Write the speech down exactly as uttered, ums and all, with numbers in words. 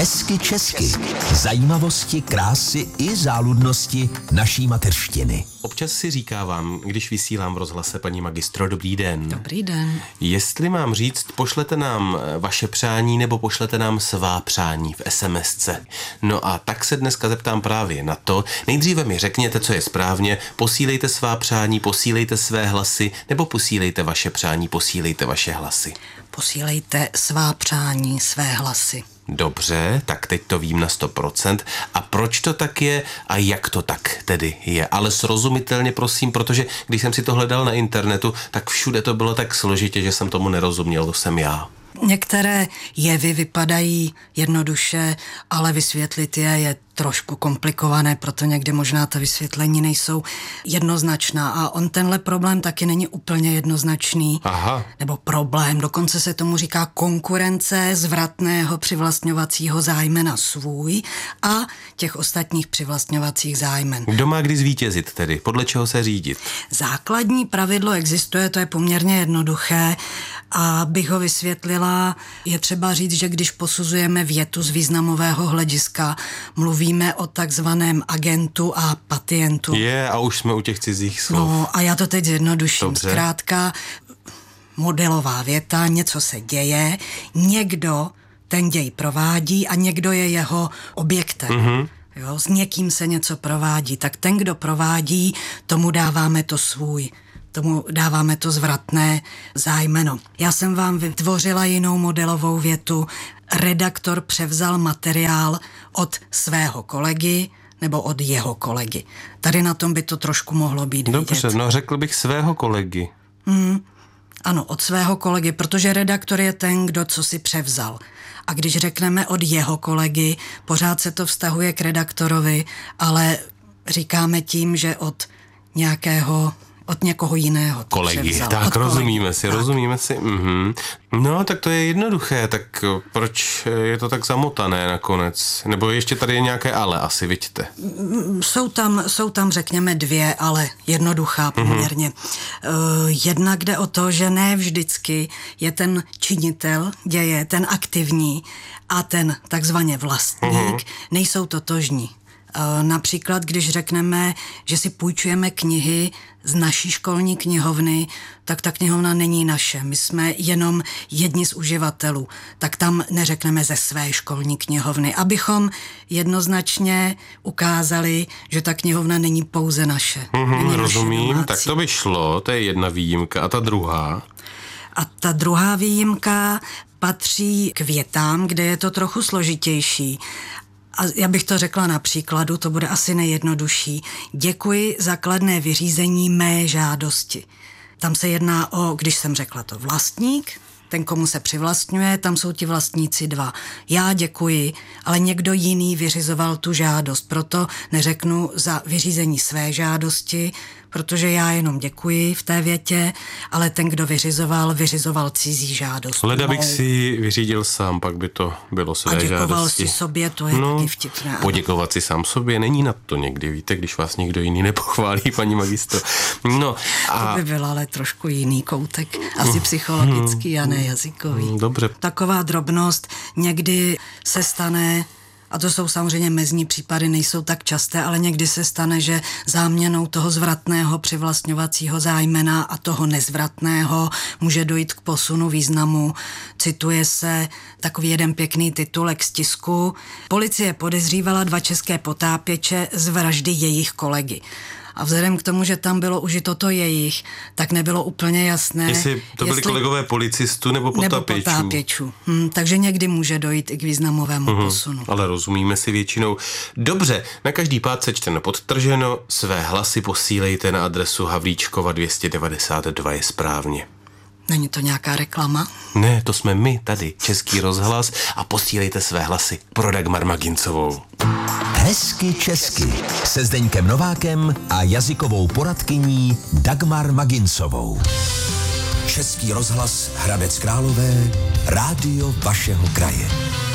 Hezky česky. Zajímavosti, krásy i záludnosti naší mateřštiny. Občas si říkávám, když vysílám v rozhlase, paní magistro, dobrý den. Dobrý den. Jestli mám říct, pošlete nám vaše přání nebo pošlete nám svá přání v SMSce. No a tak se dneska zeptám právě na to. Nejdříve mi řekněte, co je správně. Posílejte svá přání, posílejte své hlasy, nebo posílejte vaše přání, posílejte vaše hlasy. Posílejte svá přání, své hlasy. Dobře, tak teď to vím na sto procent. A proč to tak je a jak to tak tedy je? Ale srozumitelně prosím, protože když jsem si to hledal na internetu, tak všude to bylo tak složitě, že jsem tomu nerozuměl, to jsem já. Některé jevy vypadají jednoduše, ale vysvětlit je je trošku komplikované, proto někdy možná ta vysvětlení nejsou jednoznačná. A on tenhle problém taky není úplně jednoznačný. Aha. Nebo problém, dokonce se tomu říká konkurence zvratného přivlastňovacího zájmena svůj a těch ostatních přivlastňovacích zájmen. Kdo má kdy zvítězit tedy? Podle čeho se řídit? Základní pravidlo existuje, to je poměrně jednoduché. A bych ho vysvětlila, je třeba říct, že když posuzujeme větu z významového hlediska, mluvíme o takzvaném agentu a patientu. Je, a už jsme u těch cizích slov. No a já to teď zjednoduším. Dobře. Zkrátka, modelová věta, něco se děje, někdo ten děj provádí a někdo je jeho objektem. Mm-hmm. Jo, s někým se něco provádí, tak ten, kdo provádí, tomu dáváme to svůj. Tomu dáváme to zvratné zájmeno. Já jsem vám vytvořila jinou modelovou větu. Redaktor převzal materiál od svého kolegy nebo od jeho kolegy. Tady na tom by to trošku mohlo být vidět. Dobře, no řekl bych svého kolegy. Hmm, ano, od svého kolegy, protože redaktor je ten, kdo co si převzal. A když řekneme od jeho kolegy, pořád se to vztahuje k redaktorovi, ale říkáme tím, že od nějakého od někoho jiného. Kolegy, převzal. tak od rozumíme kolegy. si, tak. rozumíme si. Mhm. No, tak to je jednoduché, tak proč je to tak zamotané nakonec? Nebo ještě tady je nějaké ale, asi vidíte. Jsou tam, jsou tam, řekněme, dvě, ale jednoduchá poměrně. Mm-hmm. Uh, jednak jde o to, že ne vždycky je ten činitel děje, ten aktivní a ten takzvaně vlastník mm-hmm. nejsou totožní. Například, když řekneme, že si půjčujeme knihy z naší školní knihovny, tak ta knihovna není naše. My jsme jenom jedni z uživatelů. Tak tam neřekneme ze své školní knihovny, abychom jednoznačně ukázali, že ta knihovna není pouze naše. Mm-hmm, není rozumím, naše tak to by šlo, to je jedna výjimka. A ta druhá? A ta druhá výjimka patří k větám, kde je to trochu složitější. A já bych to řekla na příkladu, to bude asi nejjednodušší. Děkuji za kladné vyřízení mé žádosti. Tam se jedná o, když jsem řekla to vlastník, ten, komu se přivlastňuje, tam jsou ti vlastníci dva. Já děkuji, ale někdo jiný vyřizoval tu žádost, proto neřeknu za vyřízení své žádosti, protože já jenom děkuji v té větě, ale ten, kdo vyřizoval, vyřizoval cizí žádost. Leda bych si vyřídil sám, pak by to bylo své žádosti. A děkoval si sobě, to je no, taky vtipné. Poděkovat si sám sobě, není na to někdy, víte, když vás někdo jiný nepochválí, paní magistro. No, a... To by byl ale trošku jiný koutek, asi psychologický a ne jazykový. Dobře. Taková drobnost někdy se stane, a to jsou samozřejmě mezní případy, nejsou tak časté, ale někdy se stane, že záměnou toho zvratného přivlastňovacího zájmena a toho nezvratného může dojít k posunu významu. Cituje se takový jeden pěkný titulek z tisku. Policie podezřívala dva české potápěče z vraždy jejich kolegy. A vzhledem k tomu, že tam bylo užito to jejich, tak nebylo úplně jasné. Jestli to byli jestli... kolegové policistů nebo potápěčů. Nebo potápěčů. Hm, takže někdy může dojít i k významovému uhum, posunu. Ale rozumíme si většinou. Dobře, na každý pád sečteno podtrženo, své hlasy posílejte na adresu Havlíčkova dvě stě devadesát dva je správně. Není to nějaká reklama? Ne, to jsme my tady, Český rozhlas, a posílejte své hlasy pro Dagmar Magincovou. Hezky česky se Zdeňkem Novákem a jazykovou poradkyní Dagmar Magincovou. Český rozhlas Hradec Králové, rádio vašeho kraje.